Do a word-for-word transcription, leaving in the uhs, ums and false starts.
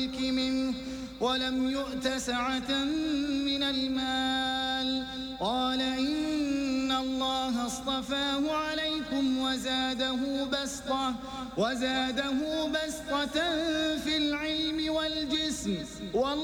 الملك منه ولم يؤت سعة من المال. قال إن الله اصطفاه عليكم وزاده بسطة وزاده بسطة في العلم والجسم.